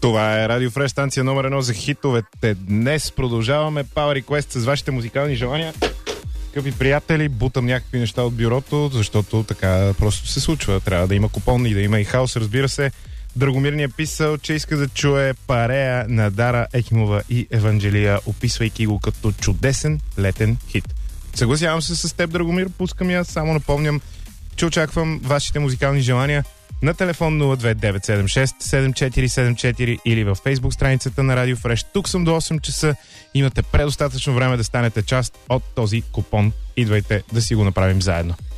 Това е Радио Фреш, станция номер 1 за хитовете. Днес продължаваме Power Request с вашите музикални желания. Скъпи приятели, бутам някакви неща от бюрото, защото така просто се случва. Трябва да има купон и да има и хаос, разбира се. Драгомир ни е писал, че иска да чуе парея на Дара Ехимова и Евангелия, описвайки го като чудесен летен хит. Съгласявам се с теб, Драгомир, пускам я. Само напомням, че очаквам вашите музикални желания на телефон 02976 7474 или във Facebook страницата на Радио Фреш. Тук съм до 8 часа. Имате предостатъчно време да станете част от този купон. Идвайте да си го направим заедно.